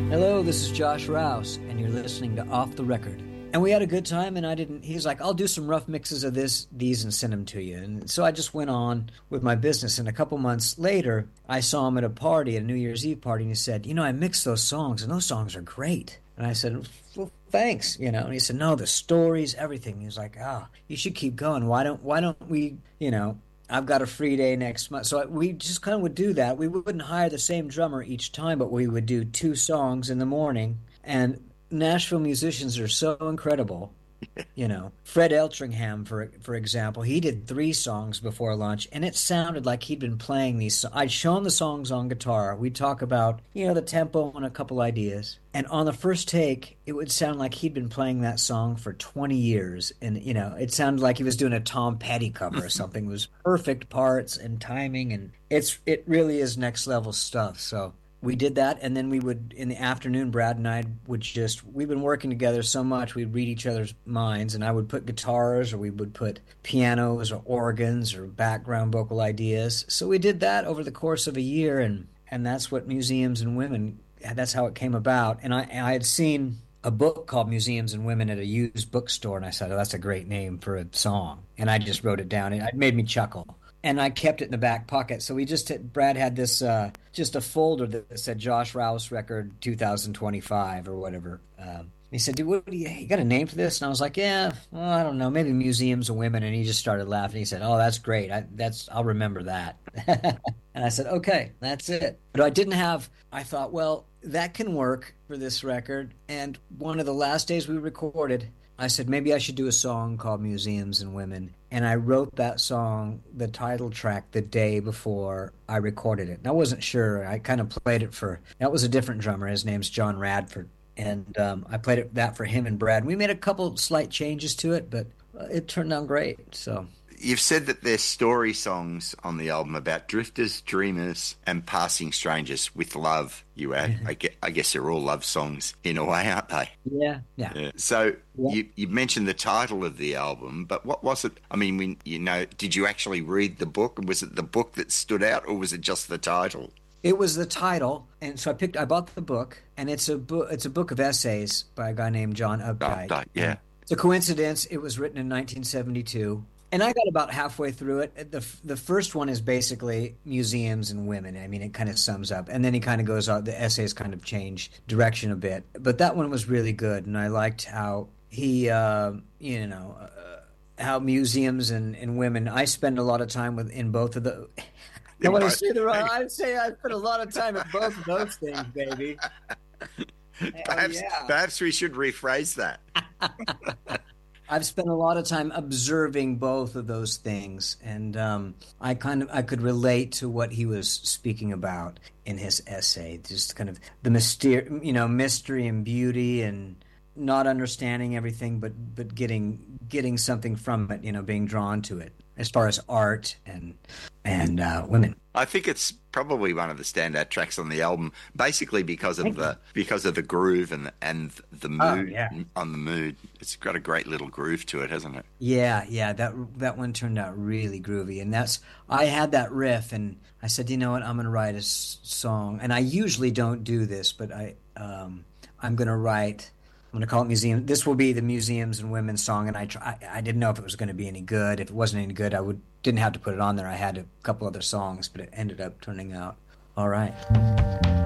Hello, this is Josh Rouse, and you're listening to Off the Record. And we had a good time, and he's like, I'll do some rough mixes of these, and send them to you. And so I just went on with my business, and a couple months later, I saw him at a party, at a New Year's Eve party, and he said, I mixed those songs, and those songs are great. And I said, well, thanks, and he said, no, the stories, everything. He was like, you should keep going. Why don't we, I've got a free day next month. So we just kind of would do that. We wouldn't hire the same drummer each time, but we would do 2 songs in the morning. And Nashville musicians are so incredible. Fred Eltringham, for example, he did 3 songs before lunch, and it sounded like he'd been playing these. I'd show him the songs on guitar. We'd talk about, the tempo and a couple ideas. And on the first take, it would sound like he'd been playing that song for 20 years. And, it sounded like he was doing a Tom Petty cover or something. It was perfect parts and timing, and it really is next level stuff. So we did that, and then we would, in the afternoon, Brad and I we've been working together so much, we'd read each other's minds, and I would put guitars, or we would put pianos or organs or background vocal ideas. So we did that over the course of a year, and that's what Museums and Women, that's how it came about. And I had seen a book called Museums and Women at a used bookstore, and I said, that's a great name for a song. And I just wrote it down, and it made me chuckle. And I kept it in the back pocket. So Brad had this, just a folder that said Josh Rouse Record 2025 or whatever. He said, dude, you got a name for this? And I was like, yeah, well, I don't know, maybe Museums of Women. And he just started laughing. He said, oh, that's great. I'll remember that. And I said, okay, that's it. But I thought, well, that can work for this record. And one of the last days we recorded, I said, maybe I should do a song called Museums and Women. And I wrote that song, the title track, the day before I recorded it. And I wasn't sure. I kind of played it that was a different drummer. His name's John Radford. And I played that for him and Brad. We made a couple slight changes to it, but it turned out great. So you've said that there's story songs on the album about drifters, dreamers, and passing strangers with love. You add, I guess they're all love songs in a way, aren't they? Yeah. So you mentioned the title of the album, but what was it? I mean, did you actually read the book? Was it the book that stood out, or was it just the title? It was the title, and so I bought the book, and it's a book of essays by a guy named John Updike. Yeah. And it's a coincidence. It was written in 1972. And I got about halfway through it. The first one is basically Museums and Women. I mean, it kind of sums up. And then he kind of goes out. The essays kind of change direction a bit. But that one was really good. And I liked how he, how museums and women, I spend a lot of time in both of the... I'd say I spent a lot of time at both of those things, baby. Perhaps we should rephrase that. I've spent a lot of time observing both of those things, and I could relate to what he was speaking about in his essay. Just kind of the mystery and beauty, and not understanding everything, but getting something from it. Being drawn to it as far as art and women. I think it's probably one of the standout tracks on the album, basically because of the groove and the mood on the mood. It's got a great little groove to it, hasn't it? Yeah. That one turned out really groovy, and I had that riff, and I said, you know what, I'm going to write a song, and I usually don't do this, but I'm going to call it Museum. This will be the Museums and Women song, and I didn't know if it was going to be any good. If it wasn't any good, didn't have to put it on there. I had a couple other songs, but it ended up turning out all right.